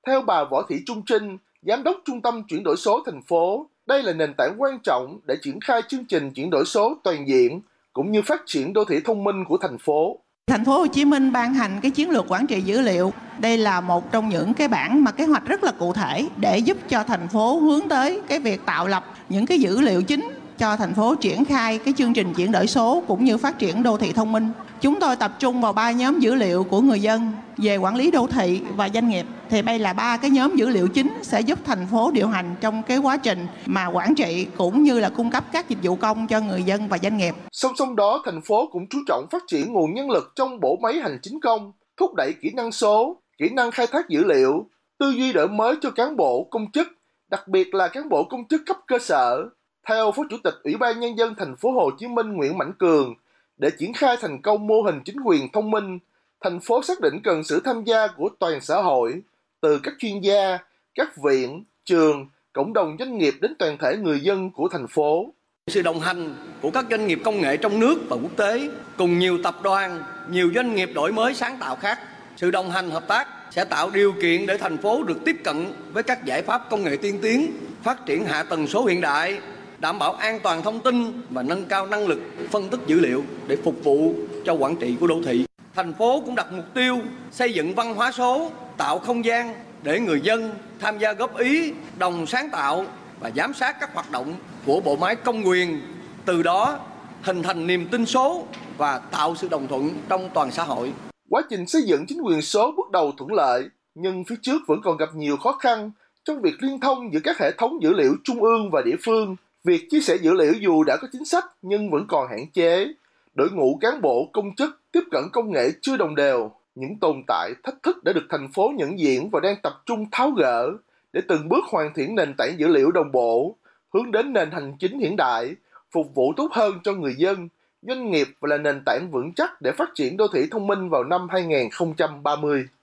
Theo bà Võ Thị Trung Trinh, Giám đốc Trung tâm Chuyển đổi số thành phố, đây là nền tảng quan trọng để triển khai chương trình chuyển đổi số toàn diện cũng như phát triển đô thị thông minh của thành phố. Thành phố Hồ Chí Minh ban hành cái chiến lược quản trị dữ liệu. Đây là một trong những cái bản mà kế hoạch rất là cụ thể để giúp cho thành phố hướng tới cái việc tạo lập những cái dữ liệu chính cho thành phố triển khai cái chương trình chuyển đổi số cũng như phát triển đô thị thông minh. Chúng tôi tập trung vào 3 nhóm dữ liệu của người dân về quản lý đô thị và doanh nghiệp. Thì đây là 3 cái nhóm dữ liệu chính sẽ giúp thành phố điều hành trong cái quá trình mà quản trị cũng như là cung cấp các dịch vụ công cho người dân và doanh nghiệp. Song song đó, thành phố cũng chú trọng phát triển nguồn nhân lực trong bộ máy hành chính công, thúc đẩy kỹ năng số, kỹ năng khai thác dữ liệu, tư duy đổi mới cho cán bộ, công chức, đặc biệt là cán bộ công chức cấp cơ sở. Theo Phó Chủ tịch Ủy ban Nhân dân thành phố Hồ Chí Minh Nguyễn Mãnh Cường, để triển khai thành công mô hình chính quyền thông minh, thành phố xác định cần sự tham gia của toàn xã hội, từ các chuyên gia, các viện, trường, cộng đồng doanh nghiệp đến toàn thể người dân của thành phố. Sự đồng hành của các doanh nghiệp công nghệ trong nước và quốc tế cùng nhiều tập đoàn, nhiều doanh nghiệp đổi mới sáng tạo khác. Sự đồng hành hợp tác sẽ tạo điều kiện để thành phố được tiếp cận với các giải pháp công nghệ tiên tiến, phát triển hạ tầng số hiện đại, đảm bảo an toàn thông tin và nâng cao năng lực phân tích dữ liệu để phục vụ cho quản trị của đô thị. Thành phố cũng đặt mục tiêu xây dựng văn hóa số, tạo không gian để người dân tham gia góp ý, đồng sáng tạo và giám sát các hoạt động của bộ máy công quyền, từ đó hình thành niềm tin số và tạo sự đồng thuận trong toàn xã hội. Quá trình xây dựng chính quyền số bước đầu thuận lợi, nhưng phía trước vẫn còn gặp nhiều khó khăn trong việc liên thông giữa các hệ thống dữ liệu trung ương và địa phương. Việc chia sẻ dữ liệu dù đã có chính sách nhưng vẫn còn hạn chế. Đội ngũ cán bộ, công chức tiếp cận công nghệ chưa đồng đều. Những tồn tại, thách thức đã được thành phố nhận diện và đang tập trung tháo gỡ để từng bước hoàn thiện nền tảng dữ liệu đồng bộ, hướng đến nền hành chính hiện đại, phục vụ tốt hơn cho người dân, doanh nghiệp và là nền tảng vững chắc để phát triển đô thị thông minh vào năm 2030.